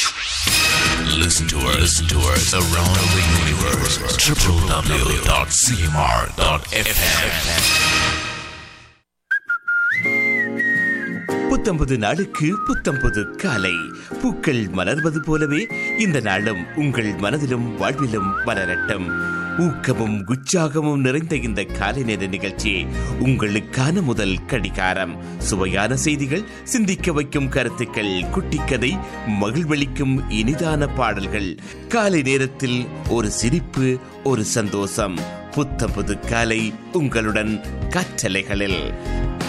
Listen to us around the universe. www.cmr.fm. புத்தம்பது நாளுக்கு புத்தம்பது காலை பூக்கள் மலர்வது போலவே இந்த நாளும் உங்கள் மனதிலும் வாழ்விலும் மலரட்டும். ஊக்கமும் உற்சாகமும் நிறைந்த இந்த காலை நேர நிகழ்ச்சி உங்களுக்கான முதல் கடிகாரம். சுவையான செய்திகள், சிந்திக்க வைக்கும் கருத்துக்கள், குட்டிக்கதை, மகிழ்வளிக்கும் இனிதான பாடல்கள். காலை நேரத்தில் ஒரு சிரிப்பு, ஒரு சந்தோஷம். புத்தம்பது காலை உங்களுடன் கற்றலைகளில்